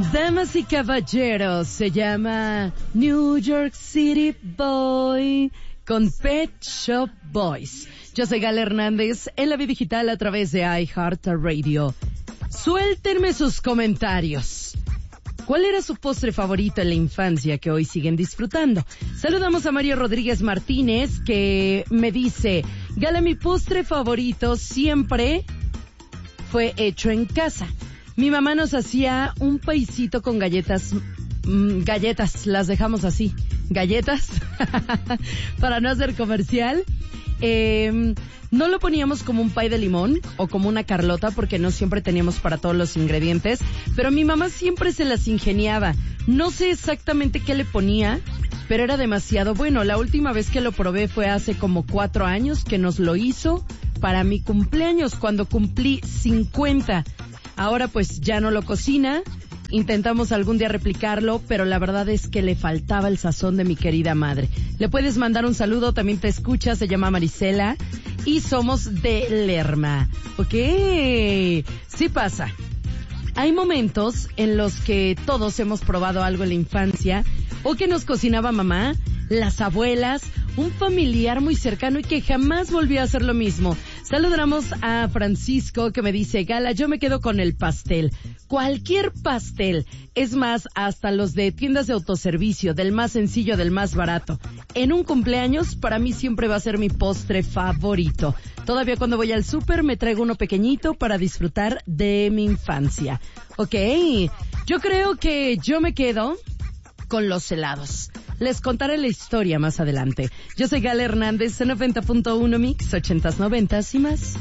Damas y caballeros, se llama New York City Boy con Pet Shop Boys. Yo soy Gala Hernández en la vida digital a través de iHeartRadio. Suéltenme sus comentarios. ¿Cuál era su postre favorito en la infancia que hoy siguen disfrutando? Saludamos a Mario Rodríguez Martínez, que me dice: Gala, mi postre favorito siempre fue hecho en casa. Mi mamá nos hacía un paisito con galletas, las dejamos así, galletas, para no hacer comercial. No lo poníamos como un pay de limón o como una carlota porque no siempre teníamos para todos los ingredientes, pero mi mamá siempre se las ingeniaba. No sé exactamente qué le ponía, pero era demasiado bueno. La última vez que lo probé fue hace como 4 años que nos lo hizo para mi cumpleaños, cuando cumplí 50. Ahora pues ya no lo cocina. Intentamos algún día replicarlo, pero la verdad es que le faltaba el sazón de mi querida madre. Le puedes mandar un saludo, también te escucha, se llama Marisela y somos de Lerma. Ok, sí pasa. Hay momentos en los que todos hemos probado algo en la infancia, o que nos cocinaba mamá, las abuelas, un familiar muy cercano y que jamás volvió a hacer lo mismo. Saludamos a Francisco, que me dice: Gala, yo me quedo con el pastel. Cualquier pastel. Es más, hasta los de tiendas de autoservicio, del más sencillo, del más barato. En un cumpleaños, para mí siempre va a ser mi postre favorito. Todavía cuando voy al súper me traigo uno pequeñito para disfrutar de mi infancia. Ok, yo creo que yo me quedo con los helados. Les contaré la historia más adelante. Yo soy Gala Hernández, en 90.1 Mix, 80s, 90s y más.